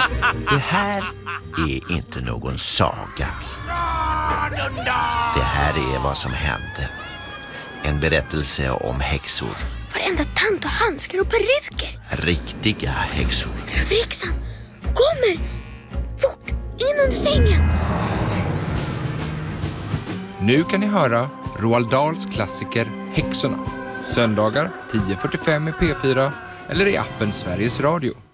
Det här är inte någon saga. Det här är vad som hände. En berättelse om häxor. Varenda tant och handskar och peruker. Riktiga häxor. Överhäxan kommer! Fort, in under sängen! Nu kan ni höra Roald Dahls klassiker Häxorna. Söndagar 10:45 i P4 eller i appen Sveriges Radio.